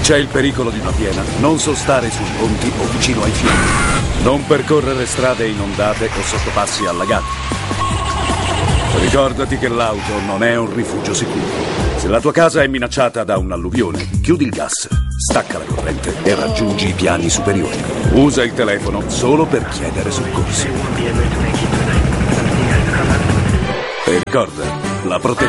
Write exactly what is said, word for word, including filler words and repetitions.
c'è il pericolo di una piena, non sostare sui ponti o vicino ai fiumi. Non percorrere strade inondate o sottopassi allagati. Ricordati che l'auto non è un rifugio sicuro. Se la tua casa è minacciata da un'alluvione, chiudi il gas, stacca la corrente e raggiungi i piani superiori. Usa il telefono solo per chiedere soccorso. E ricorda, la protezione